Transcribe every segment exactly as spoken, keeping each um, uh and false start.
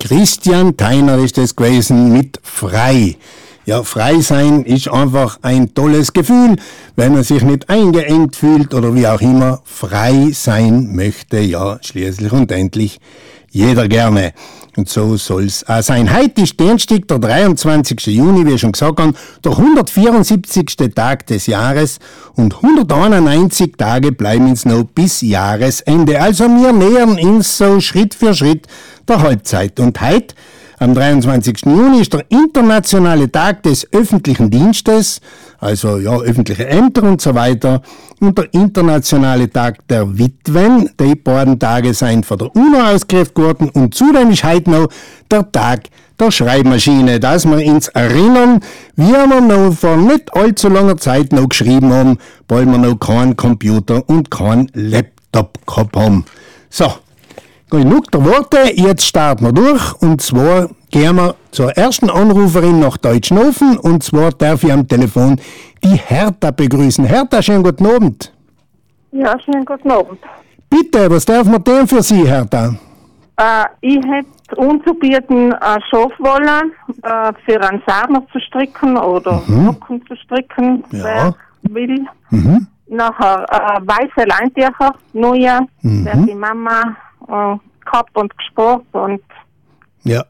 Christian Theiner ist es gewesen mit Frei. Ja, frei sein ist einfach ein tolles Gefühl, wenn man sich nicht eingeengt fühlt oder wie auch immer. Frei sein möchte ja schließlich und endlich jeder gerne. Und so soll's auch sein. Heute ist Dienstag, der dreiundzwanzigsten Juni, wie ich schon gesagt habe, der hundertvierundsiebzigste Tag des Jahres und hunderteinundneunzig Tage bleiben uns noch bis Jahresende. Also wir nähern uns so Schritt für Schritt der Halbzeit. Und heute, am dreiundzwanzigsten Juni, ist der internationale Tag des öffentlichen Dienstes, also ja, öffentliche Ämter und so weiter, und der internationale Tag der Witwen. Die beiden Tage sind von der UNO ausgerufen worden und zudem ist heute noch der Tag der Schreibmaschine, dass wir uns erinnern, wie wir noch vor nicht allzu langer Zeit noch geschrieben haben, weil wir noch keinen Computer und keinen Laptop gehabt haben. So. Genug der Worte, jetzt starten wir durch und zwar gehen wir zur ersten Anruferin nach Deutschnofen und zwar darf ich am Telefon die Hertha begrüßen. Hertha, schönen guten Abend. Ja, schönen guten Abend. Bitte, was darf man denn für Sie, Hertha? Äh, ich hätte unzubieten äh, Schafwolle äh, für einen Sarner zu stricken oder Mhm. Socken zu stricken, Ja. wer will. Mhm. Nachher äh, weiße Leintücher, neue, Mhm. der die Mama äh, gehabt und gespart und Ja.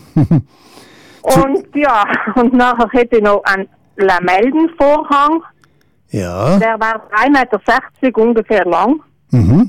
und ja, und nachher hätte ich noch einen Lamellenvorhang, Ja. der war drei Meter sechzig ungefähr lang, Mhm.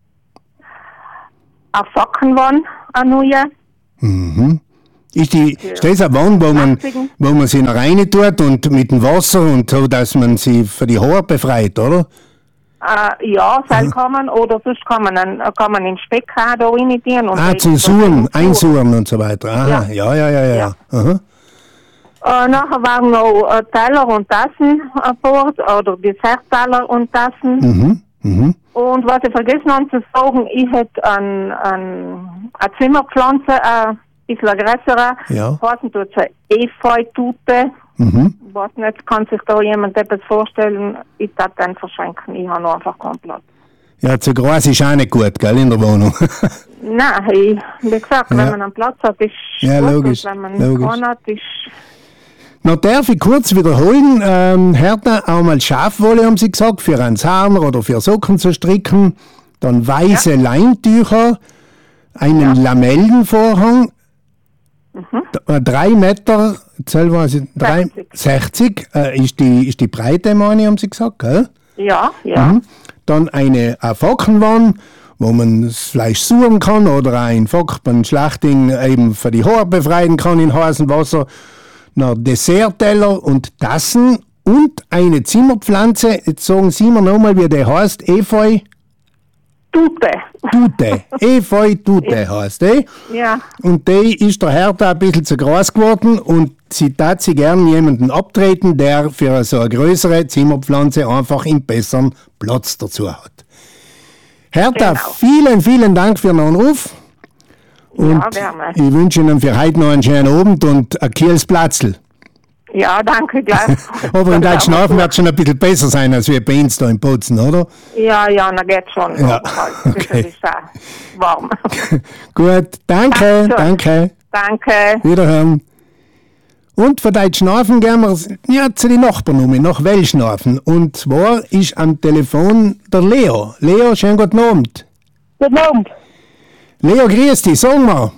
eine Sockenwand, eine neue. Mhm. Ist, die, ist das eine Wand, wo man, Lastigen. wo man sie noch rein tut und mit dem Wasser und so, dass man sie für die Haare befreit, oder? Äh, ja, Seil kann man, oder sonst kann man, einen, kann man den Speck auch da rein tun. Und Ah, dann- zum Suren, einsuren und so weiter. Aha, ja, ja, ja, ja. ja. Aha. Äh, nachher waren noch äh, Teller und Tassen an Bord, oder Dessertteller und Tassen. Mhm, mhm. Und was ich vergessen habe zu sagen, ich hätte ein, ein, eine Zimmerpflanze, äh, ein bisschen eine größere, Ja. heißen tut sie Efeu-Tute. Mhm. Ich weiß nicht, kann sich da jemand etwas vorstellen? Ich darf dann verschenken, ich habe noch einfach keinen Platz. Ja, zu groß ist auch nicht gut, gell, in der Wohnung. Nein, ich, wie gesagt, Ja. wenn man einen Platz hat, ist Ja, gut, logisch, und wenn man logisch. keinen hat, ist... Noch darf ich kurz wiederholen, ähm, Hertha, auch mal Schafwolle, haben Sie gesagt, für einen Sarner oder für Socken zu stricken, dann weiße Leintücher, einen Lamellenvorhang, d- äh, drei Meter, zähl was, ich, drei, sechzig. sechzig äh, ist, die, ist die Breite, meine ich, haben Sie gesagt, gell? Ja, ja. Mhm. Dann eine, eine Fackenwanne, wo man das Fleisch suchen kann oder ein Fock beim Schlachting eben für die Haare befreien kann in heißem Wasser. Noch Dessertteller und Tassen und eine Zimmerpflanze. Jetzt sagen Sie mir nochmal, wie der heißt. Efeu Tute. Tute. Efeu Tute heißt die. Ja. Und die ist der Hertha ein bisschen zu groß geworden und sie tat sie gern jemanden abtreten, der für so eine größere Zimmerpflanze einfach einen besseren Platz dazu hat. Hertha, Genau. vielen, vielen Dank für den Anruf. Und Ja, gerne. ich wünsche Ihnen für heute noch einen schönen Abend und ein kühles Platzl. Ja, danke gleich. Aber in Deutschnafen wird es schon ein bisschen besser sein als wir bei uns da in Bozen, oder? Ja, ja, na geht schon. Ja, Aber halt, okay. Das ist auch warm. Gut, danke, Danke. danke. Danke. Wiederhören. Und von Deutschnafen gehen wir ja, zu den Nachbarn um, nach Welschnafen. Und zwar ist am Telefon der Leo. Leo, schönen guten Abend. Guten Abend. Leo, grüß dich, sag mal.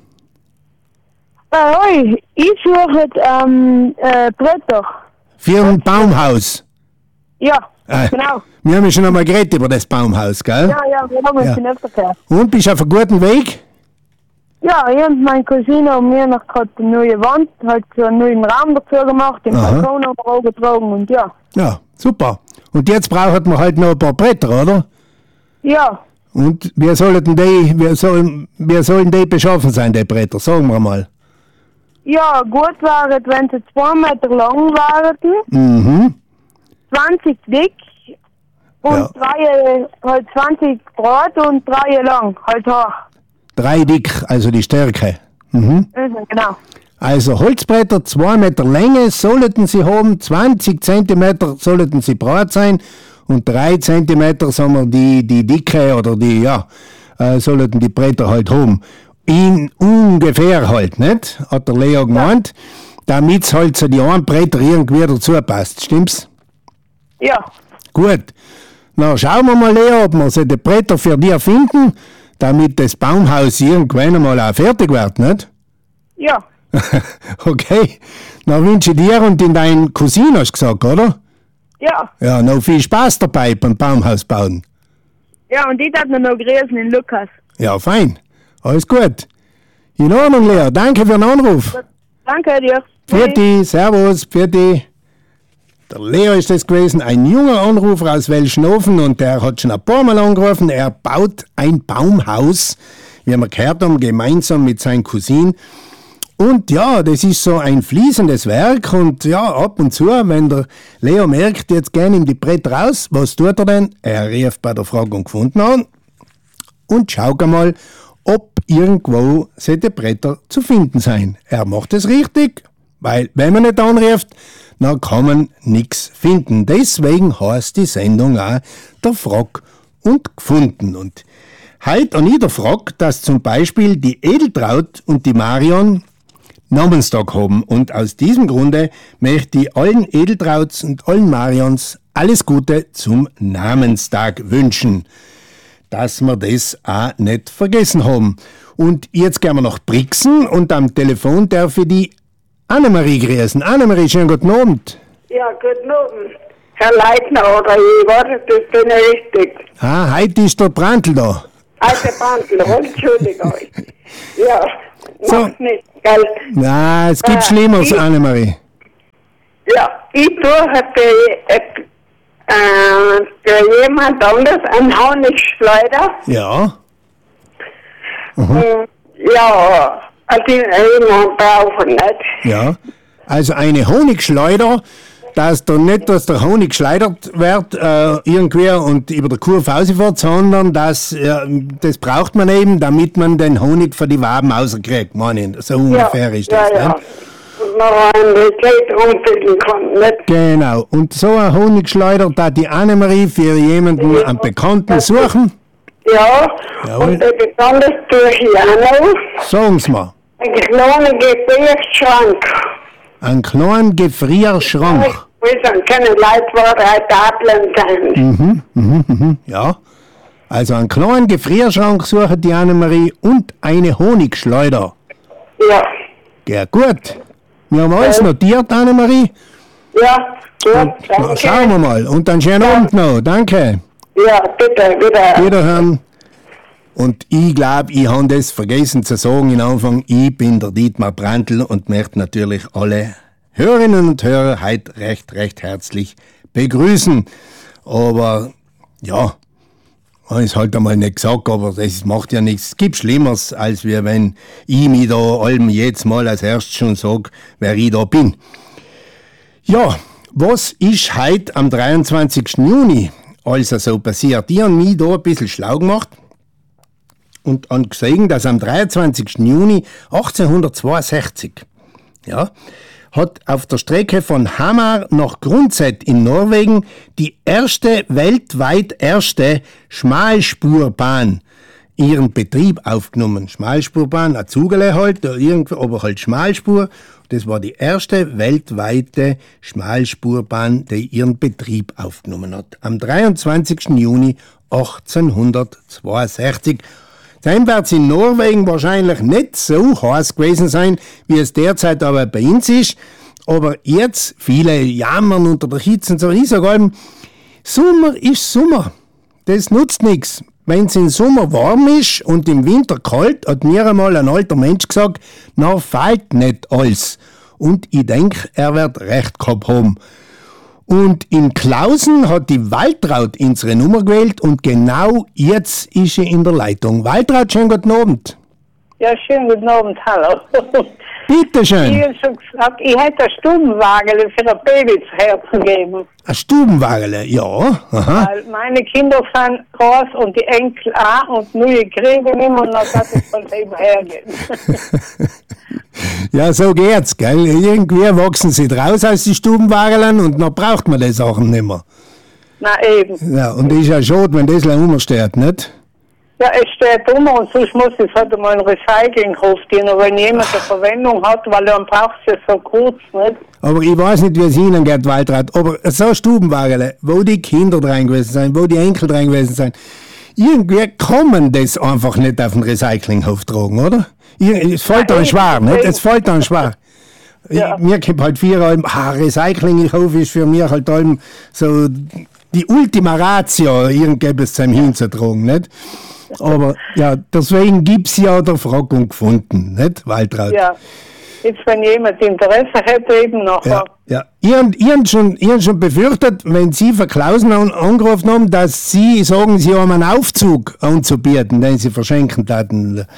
Äh, hoi, ich suche ähm, äh, Bretter. Für ein Baumhaus. Ja, Äh, genau. Wir haben ja schon einmal geredet über das Baumhaus, gell? Ja, ja, wir haben uns Ja. schon öfter gehört. Und bist du auf einem guten Weg? Ja, ich und meine Cousine haben mir noch gerade eine neue Wand, halt so einen neuen Raum dazu gemacht, den Aha. Balkon haben wir angetragen und ja. Ja, super. Und jetzt braucht man halt noch ein paar Bretter, oder? Ja, Und wir sollten die, wir sollen, wir sollen die beschaffen sein, die Bretter, sagen wir mal. ja, gut wäre, wenn sie zwei Meter lang wären, Mhm. zwanzig dick und Ja. drei, halt zwanzig breit und drei lang, halt hoch. Drei dick, also die Stärke. Mhm. Mhm, genau. Also Holzbretter, zwei Meter Länge sollten sie haben, zwanzig Zentimeter sollten sie breit sein und drei Zentimeter, sagen wir, die, die Dicke oder die, ja, äh, sollten die Bretter halt haben. in ungefähr halt, nicht? Hat der Leo gemeint, damit halt so die einen Bretter irgendwie dazu passt, stimmt's? Ja. Gut. Na, schauen wir mal, Leo, ob wir so die Bretter für dich finden, damit das Baumhaus irgendwann einmal auch fertig wird, nicht? Ja. Okay. Na, wünsche ich dir und in deinen Cousin, hast du gesagt, oder? Ja. Ja, noch viel Spaß dabei beim Baumhaus bauen. Ja, und die hat noch gelesen in Lukas. Ja, fein. Alles gut. In Ordnung, Leo. Danke für den Anruf. Danke dir. Pfiat, servus, pfiat. Der Leo ist das gewesen, ein junger Anrufer aus Welschnofen und der hat schon ein paar Mal angerufen. Er baut ein Baumhaus, wie wir gehört haben, gemeinsam mit seinem Cousin. Und ja, das ist so ein fließendes Werk und ja, ab und zu, wenn der Leo merkt, jetzt gehen ihm die Bretter raus, was tut er denn? Er rief bei der Fragung gefunden an und schaut einmal, ob irgendwo solche Bretter zu finden sein. Er macht es richtig, weil wenn man nicht anruft, dann kann man nichts finden. Deswegen heißt die Sendung auch der Frag und gefunden. Und heute an jeder Frag, dass zum Beispiel die Edeltraut und die Marion Namenstag haben. Und aus diesem Grunde möchte ich allen Edeltrauts und allen Marions alles Gute zum Namenstag wünschen. Dass wir das auch nicht vergessen haben. Und jetzt gehen wir nach Brixen und am Telefon darf ich die Annemarie grüßen. Annemarie, schönen guten Abend. Ja, guten Abend. Herr Leitner oder ich, warte, das bin ich richtig. Ah, heute ist der Brandl da. Alter Brandl, Entschuldigung. Ja, So. macht nicht, gell? Na, es gibt Äh, Schlimmeres, ich- Annemarie. Ja, ich tue für, äh, für jemand anderes einen Honigschleuder. Ja. Äh, Ja, also jemand brauchen nicht. Ja, also eine Honigschleuder, dass da nicht, dass der Honig geschleudert wird äh, irgendwie und über der Kurve rausfährt, sondern dass, äh, das braucht man eben, damit man den Honig von die Waben rauskriegt, meine ich. So ungefähr ist das. ja, ja. Ne? Und noch ein Rezept umfüllen kann, nicht? Genau, und so ein Honigschleuder, da die Annemarie für jemanden, einen Bekannten suchen, Ja, Jawohl. und das besonders tue ich auch noch. sagen Sie mir, Ein kleiner Gefrierschrank. einen kleinen Gefrierschrank. Wir sind keine Leitware, Tafeln sein. Mhm. Ja, also einen kleinen Gefrierschrank suchen die Annemarie und eine Honigschleuder. Ja, Ja, gut. Wir haben alles notiert, Annemarie. ja, gut, Na, danke. schauen wir mal. Und einen schönen Abend noch. Danke. Ja, bitte, bitte. Wiederhören. Und ich glaube, ich habe das vergessen zu sagen am Anfang. Ich bin der Dietmar Brandl und möchte natürlich alle Hörerinnen und Hörer heute recht, recht herzlich begrüßen. Aber ja, habe ich halt einmal nicht gesagt, aber das macht ja nichts. Es gibt Schlimmeres, als wir, wenn ich mich da allem jetzt mal als erstes schon sage, wer ich da bin. Ja, was ist heute am dreiundzwanzigsten Juni also so passiert? Ich habe mich da ein bisschen schlau gemacht und habe gesehen, dass am dreiundzwanzigsten Juni achtzehnhundertzweiundsechzig, ja, hat auf der Strecke von Hamar nach Grundset in Norwegen die erste, weltweit erste Schmalspurbahn ihren Betrieb aufgenommen. Schmalspurbahn, ein Zugele halt, irgendwie, aber halt Schmalspur. Das war die erste weltweite Schmalspurbahn, die ihren Betrieb aufgenommen hat. Am dreiundzwanzigsten Juni achtzehnhundertzweiundsechzig. Dann wird es in Norwegen wahrscheinlich nicht so heiß gewesen sein, wie es derzeit aber bei uns ist. Aber jetzt, viele jammern unter der Hitze und so. Ich sage allem, Sommer ist Sommer. Das nutzt nichts. Wenn es im Sommer warm ist und im Winter kalt, hat mir einmal ein alter Mensch gesagt, na, fällt nicht alles. Und ich denke, er wird recht gehabt haben. Und in Klausen hat die Waltraud unsere Nummer gewählt und genau jetzt ist sie in der Leitung. Waltraud, schönen guten Abend. Ja, schönen guten Abend, hallo. Bitte Ich schön. habe schon gesagt, ich hätte ein Stubenwagen für ein Baby herzugeben. Ein Stubenwagen, ja. Aha. Weil meine Kinder sind groß und die Enkel auch und nur ich kriege nicht mehr und dann kann ich von dem hergeben. Ja, so geht's, gell. Irgendwie wachsen sie draus aus die Stubenwagen und dann braucht man die Sachen nicht mehr. Na eben. Ja, und das ist ja schade, wenn das umsteht, nicht? Ja, es steht um und sonst muss es halt einmal ein Recyclinghof dienen, wenn jemand eine Verwendung hat, weil dann braucht es ja so kurz, nicht? Aber ich weiß nicht, wie es Ihnen geht, Waltraud, aber so Stubenwagen, wo die Kinder drin gewesen sind, wo die Enkel drin gewesen sind, irgendwie kommen das einfach nicht auf den Recyclinghof tragen, oder? Es fällt dann schwer, nicht? Es fällt dann schwer. Ja. Mir kommt halt vier Alben, ah, Recyclinghof ist für mich halt allem so die Ultima Ratio, irgendetwas zum hinzutragen, nicht? Aber ja, deswegen gibt es ja der Frage gefunden, nicht, Waltraud? Ja, jetzt wenn jemand Interesse hätte, eben nachher. Ja, ja. Ihr habt schon, ihr habt schon befürchtet, wenn Sie von Klausen an, angerufen haben, dass Sie sagen, Sie haben einen Aufzug anzubieten, den Sie verschenken taten. Nein,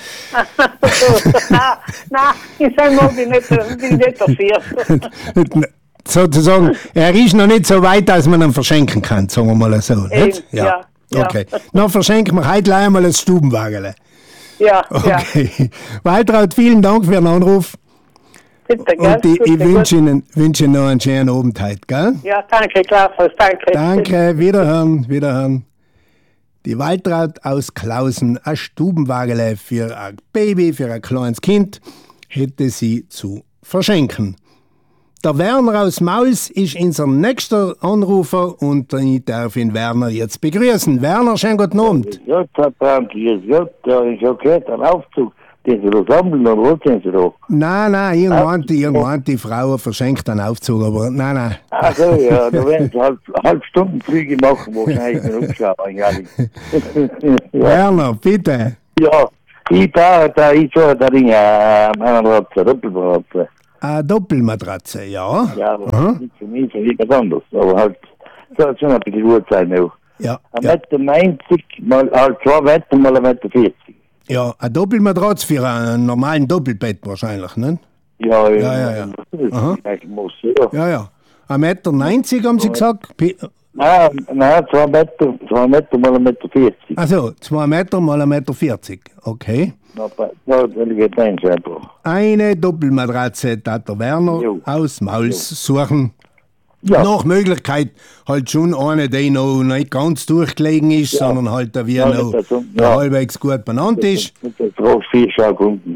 nein, ich sage mal, ich bin nicht dafür. Sozusagen, er ist noch nicht so weit, dass man ihn verschenken kann, sagen wir mal so. Nicht? Ja. ja. Okay. Ja. Dann verschenken wir heute gleich einmal ein Stubenwagen. Ja, okay. Ja. Waltraud, vielen Dank für den Anruf. Bitte, gell? Und ich, ich wünsche Ihnen, wünsche Ihnen noch einen schönen Abend heute, gell? Ja, danke, Klaus, danke. Danke, wiederhören, wiederhören. Die Waltraud aus Klausen, ein Stubenwagen für ein Baby, für ein kleines Kind, hätte sie zu verschenken. Der Werner aus Mauls ist unser nächster Anrufer und ich darf ihn Werner jetzt begrüßen. Werner, schönen guten Abend. Ja, danke, Gott, ja, ich habe gehört, ein Aufzug, den Sie da sammeln, oder was sind Sie da? Nein, nein, irgendwann die, irgendwann die Frau verschenkt einen Aufzug, aber nein, nein. Ach so, ja, da werden Sie halb, halb Stunden Flüge machen, wahrscheinlich mit Umschlagen, ehrlich. Ja. Werner, bitte. Ja, ich da, da, ich sage da Ding, äh, meine Ratze, Doppelratze. Eine Doppelmatratze, ja. Ja, aber uh-huh. nicht für mich, für etwas anderes. Aber halt, so hat schon ein bisschen Uhrzeit noch. Ja. Ein ja. Meter neunzig, mal, halt zwei Meter mal ein Meter vierzig. Ja, eine Doppelmatratze für einen normalen Doppelbett wahrscheinlich, ne? Ja, ja, ja. ja, ja. Uh-huh. Muss, ja. ja, ja. Ein Meter neunzig haben Sie gesagt? P- Nein, nein, zwei Meter, zwei Meter mal ein Meter vierzig. Also zwei Meter mal ein Meter vierzig, okay. Ja, das eins einfach. Eine Doppelmatratze, da der Werner jo. aus Mauls jo. suchen. Ja. Nach Möglichkeit halt schon eine, die noch nicht ganz durchgelegen ist, ja. sondern halt wie ja, noch so, ja. halbwegs gut benannt ist. Mit der Frage vier Schaukunden.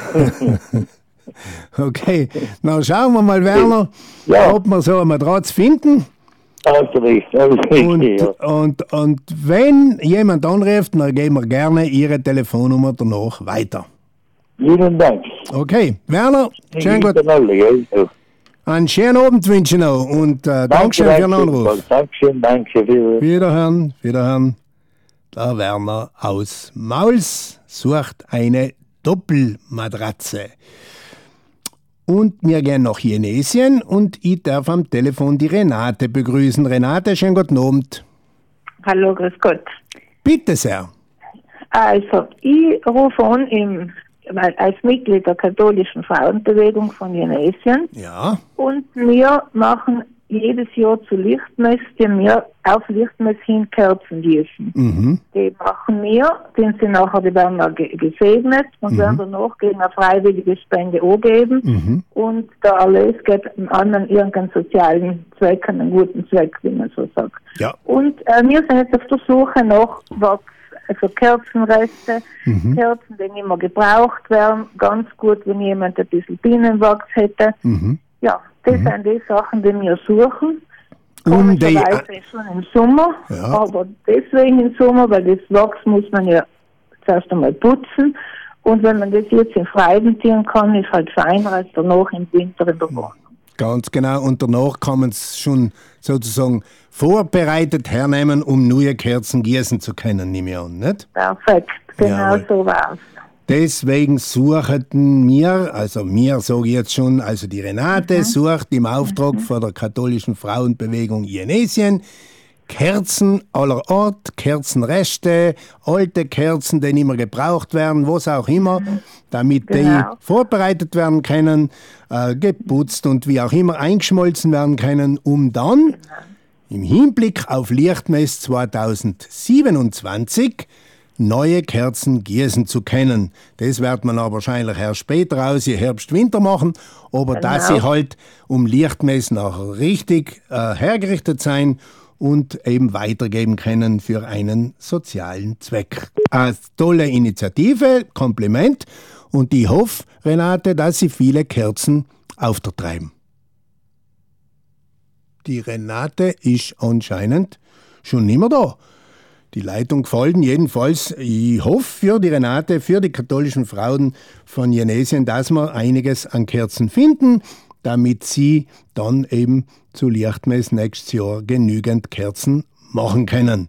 Okay, na schauen wir mal, Werner, ja. ob wir so eine Matratze finden. Also recht, also recht, und, ja. und, und wenn jemand anruft, dann geben wir gerne Ihre Telefonnummer danach weiter. Vielen Dank. Okay, Werner, schön gut. Alle, ja. Einen schönen Abend wünsche ich noch und äh, Dankeschön für den Anruf. Dankeschön, danke. Wieder. Wiederhören, wiederhören. Der Werner aus Mauls sucht eine Doppelmatratze. Und wir gehen nach Jenesien und ich darf am Telefon die Renate begrüßen. Renate, schönen guten Abend. Hallo, grüß Gott. Bitte sehr. Also, ich rufe an im, als Mitglied der katholischen Frauenbewegung von Jenesien. Ja. Und wir machen jedes Jahr zu Lichtmess, den wir auf Lichtmess hin Kerzen gießen. Mhm. Die machen wir, den sie nachher, die werden dann ge- gesegnet und mhm. werden danach gegen eine freiwillige Spende angeben. Mhm. Und der Erlös geht an anderen irgendeinen sozialen Zweck, einen guten Zweck, wie man so sagt. Ja. Und äh, wir sind jetzt auf der Suche nach Wachs, also Kerzenreste, mhm. Kerzen, die nicht mehr gebraucht werden. Ganz gut, wenn jemand ein bisschen Bienenwachs hätte. Mhm. Ja, das mhm. sind die Sachen, die wir suchen. Um die, äh, schon im Sommer, ja. aber deswegen im Sommer, weil das Wachs muss man ja zuerst einmal putzen. Und wenn man das jetzt in Freien ziehen kann, ist halt feiner als danach im Winter in der Wohnung. Ganz genau. Und danach kann man es schon sozusagen vorbereitet hernehmen, um neue Kerzen gießen zu können, nehme ich an, nicht? Perfekt, genau Jawohl. So war's. Deswegen suchten wir, also mir sage ich jetzt schon, also die Renate mhm. sucht im Auftrag mhm. von der katholischen Frauenbewegung Jenesien Kerzen aller Art, Kerzenreste, alte Kerzen, die nicht mehr gebraucht werden, was auch immer, damit genau. die vorbereitet werden können, äh, geputzt und wie auch immer eingeschmolzen werden können, um dann genau. im Hinblick auf Lichtmess zweitausendsiebenundzwanzig neue Kerzen gießen zu können. Das wird man aber wahrscheinlich erst später aus, im Herbst, Winter machen, aber genau. dass sie halt um Lichtmess nachher richtig äh, hergerichtet sein und eben weitergeben können für einen sozialen Zweck. Eine tolle Initiative, Kompliment, und ich hoffe, Renate, dass Sie viele Kerzen auftreiben. Die Renate ist anscheinend schon nicht mehr da. Die Leitung gefallen. Jedenfalls, ich hoffe für die Renate, für die katholischen Frauen von Jenesien, dass wir einiges an Kerzen finden, damit sie dann eben zu Lichtmess nächstes Jahr genügend Kerzen machen können.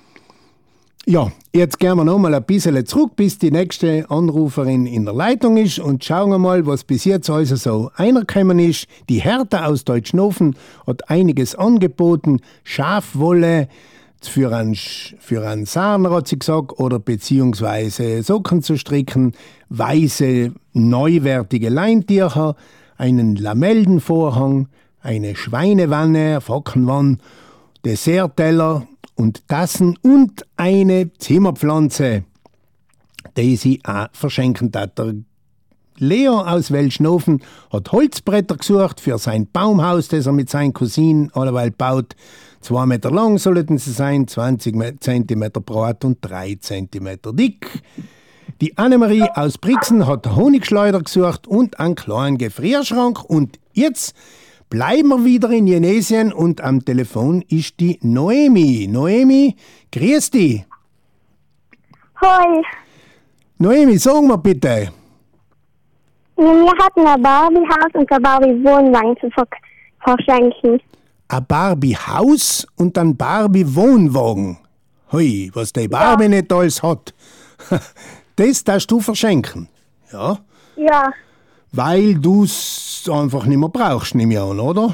Ja, jetzt gehen wir noch mal ein bisschen zurück, bis die nächste Anruferin in der Leitung ist, und schauen wir mal, was bis jetzt also so einergekommen ist. Die Hertha aus Deutschnofen hat einiges angeboten. Schafwolle für einen, für einen Sarner, hat sie gesagt, oder beziehungsweise Socken zu stricken, weiße, neuwertige Leintücher, einen Lamellenvorhang, eine Schweinewanne, Fackenwanne, Dessertteller und Tassen und eine Zimmerpflanze, die sie auch verschenken hat. Der Leo aus Welschnofen hat Holzbretter gesucht für sein Baumhaus, das er mit seinen Cousinen alleweil baut. Zwei Meter lang sollten sie sein, zwanzig Zentimeter breit und drei Zentimeter dick. Die Annemarie aus Brixen hat Honigschleuder gesucht und einen kleinen Gefrierschrank. Und jetzt bleiben wir wieder in Jenesien und am Telefon ist die Noemi. Noemi, grüß dich. Hoi. Noemi, sag mir bitte. Wir hatten ein Barbie-Haus und ein Barbie-Wohnwagen zu ver- verschenken. Ein Barbie-Haus und ein Barbie-Wohnwagen. Hui, was die Barbie ja. nicht alles hat. Das darfst du verschenken. Ja? Ja. Weil du es einfach nicht mehr brauchst, nehme ich an, oder?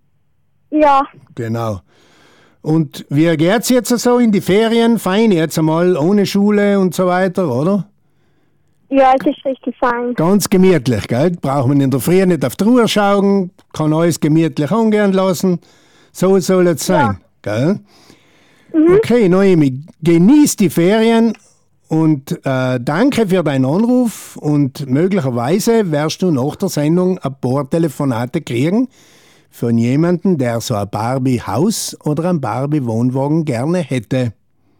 Ja. Genau. Und wie geht's jetzt so in die Ferien? Fein jetzt einmal, ohne Schule und so weiter, oder? Ja, es ist richtig fein. Ganz gemütlich, gell? Braucht man in der Früh nicht auf die Uhr schauen, kann alles gemütlich angehen lassen. So soll es sein, ja. Gell? Mhm. Okay, Noemi, genieß die Ferien und äh, danke für deinen Anruf, und möglicherweise wirst du nach der Sendung ein paar Telefonate kriegen von jemandem, der so ein Barbie-Haus oder ein Barbie-Wohnwagen gerne hätte.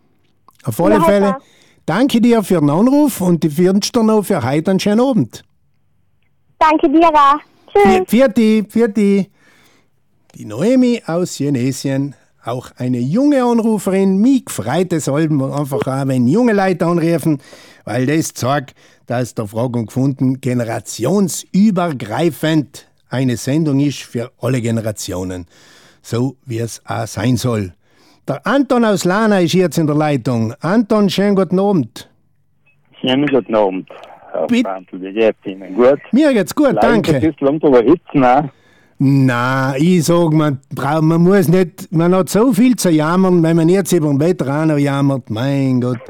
Auf alle ja, Fälle, ja. Danke dir für den Anruf und ich wünsche dir noch für heute einen schönen Abend. Danke dir auch. Tschüss. Für die, für die. Die Noemi aus Jenesien, auch eine junge Anruferin. Mich freut es einfach auch, wenn junge Leute anrufen, weil das zeigt, dass der Frage gefunden generationsübergreifend eine Sendung ist für alle Generationen. So wie es auch sein soll. Der Anton aus Lana ist jetzt in der Leitung. Anton, schönen guten Abend. Schönen guten Abend. Bitte. Wie geht's Ihnen? Gut? Mir geht's gut, Leider danke. Ein bisschen unterhitzen, ne? Nein, ich sag, man, man muss nicht, man hat so viel zu jammern, wenn man jetzt über den Veteraner jammert, mein Gott.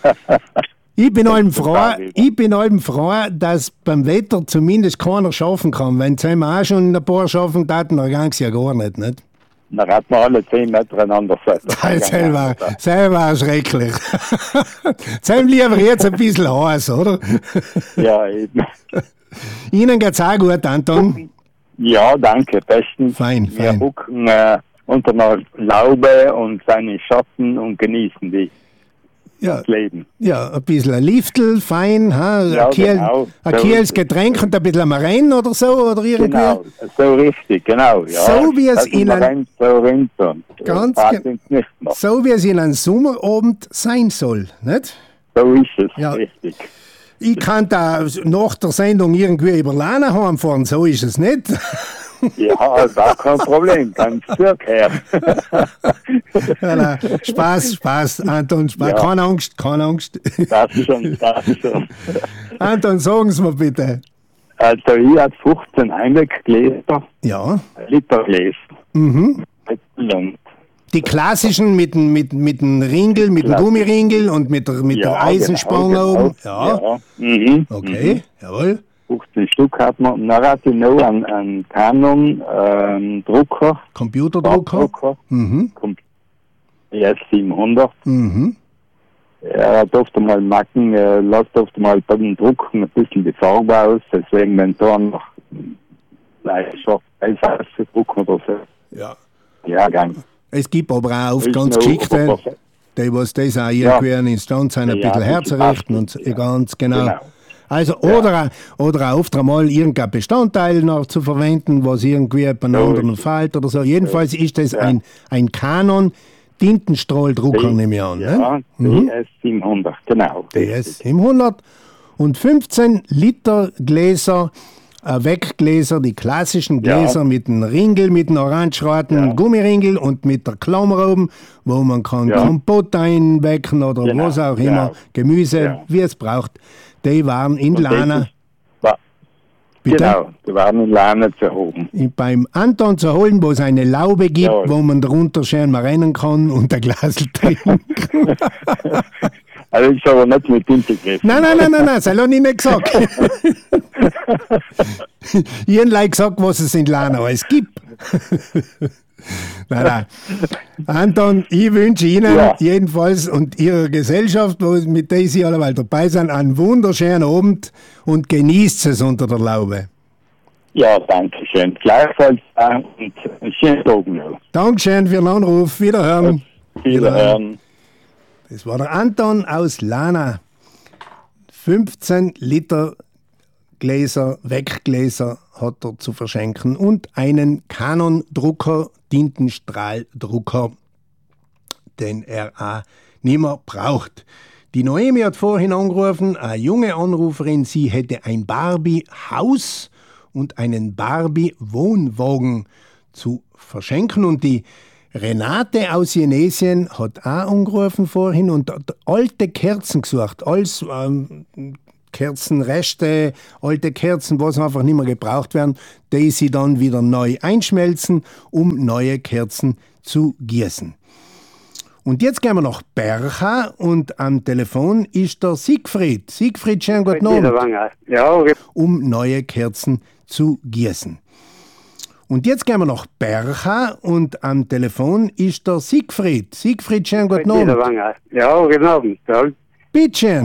Ich bin allem froh, ich bin allem froh, dass beim Wetter zumindest keiner schaffen kann. Wenn sie auch schon ein paar schaffen taten, dann ging's ja gar nicht, nicht? Dann hat man alle zehn Meter einander Seite. Das selber, selber schrecklich. Sein lieber jetzt ein bisschen heiß, oder? Ja, eben. Ihnen geht's auch gut, Anton? Ja, danke, bestens. Fein, Wir fein. gucken äh, unter einer Laube und seine Schatten und genießen die. Ja, das Leben. Ja, ein bisschen ein Liftel, fein, ha, Ja, ein Kiel, genau. ein So Kiels Getränk und ein bisschen am Rennen oder so, oder irgendwie. Genau, so richtig, genau. Ja. So wie es Das in ist einem- so rinnt und Ganz das ge- sind nicht mehr. So wie es in einem Sommerabend sein soll, nicht? So ist es, Ja. richtig. Ich kann da nach der Sendung irgendwie über Lana heimfahren, so ist es nicht. Ja, da kein Problem, ganz zurückkehren. Ja, nein, Spaß, Spaß, Anton, Spaß. Ja. Keine Angst, keine Angst. Das schon, das schon. Anton, sagen Sie mir bitte. Also ich habe fünfzehn Einweggläser, Ja. Litergläser. Mhm. Und Die klassischen mit dem mit, mit dem Ringel, mit dem Klassisch. Gummiringel und mit der, mit der Eisenspange genau, genau. oben. Ja. Ja. Mhm. Okay, jawohl. fünfzehn Stück hat man. Und dann hatte ich noch einen, einen Canon ähm, Drucker. Computerdrucker. Farbdrucker. Mhm. Com- E S siebenhundert. Mhm. Er hat oft einmal Macken, er lässt oft einmal beim Drucken ein bisschen die Farbe aus. Deswegen, wenn da noch leicht scharf drucken oder so. Ja. Ja, gang. Es gibt aber auch oft Ist ganz noch Geschickte, überperfekt. die was das auch irgendwie ja. in Stand sind, ein Ja, bisschen ja, herzurichten und ja. ganz genau. Genau. Also, Ja. oder, auch- oder auch oft einmal irgendein Bestandteil noch zu verwenden, was irgendwie bei einem So anderen ist es. fällt oder so. Jedenfalls ist das Ja. ein, ein Canon Tintenstrahldrucker, nehme ich an. Ne? Ja, Mhm. D S siebenhundert, genau. D S siebenhundert und fünfzehn Liter Gläser, äh, Weggläser, die klassischen Gläser Ja. mit dem Ringel, mit dem orangeroten Ja. Gummiringel und mit der Klammer oben, wo man kann Ja. Kompott einwecken oder Genau, was auch genau. immer, Gemüse, Ja. wie es braucht. Die waren in Und das Lana, ist- wa- bitte, Genau, die waren in Lana zu oben. beim Anton zu holen, wo es eine Laube gibt, Jawohl. wo man darunter schön mal rennen kann und ein Glas trinken. Also ich habe nicht mit Hintergriffen. Nein, nein, nein, nein, nein, das habe ich nicht gesagt. Ich habe gleich gesagt, was es in Lana alles gibt. Nein, nein. Anton, ich wünsche Ihnen Ja. jedenfalls und Ihrer Gesellschaft, wo, mit der Sie alle dabei sind, einen wunderschönen Abend und genießt es unter der Laube. Ja, danke schön. Gleichfalls äh, und einen schönen Tag noch. Dankeschön für den Anruf. Wiederhören. Wiederhören. Das war der Anton aus Lana. fünfzehn Liter Gläser, Weggläser hat er zu verschenken und einen Canon-Drucker, Tintenstrahldrucker, den er auch nicht mehr braucht. Die Noemi hat vorhin angerufen, eine junge Anruferin, sie hätte ein Barbie-Haus und einen Barbie-Wohnwagen zu verschenken. Und die Renate aus Jenesien hat auch angerufen vorhin und hat alte Kerzen gesucht. Alles ähm, Kerzenreste, alte Kerzen, was einfach nicht mehr gebraucht werden, die sie dann wieder neu einschmelzen, um neue Kerzen zu gießen. Und jetzt gehen wir nach Bercha und am Telefon ist der Siegfried. Siegfried, schönen guten Abend. Ja, Um neue Kerzen zu gießen. Und jetzt gehen wir nach Bercha und am Telefon ist der Siegfried. Siegfried, schönen guten Abend. ja, guten Abend. Ja. Bitte schön.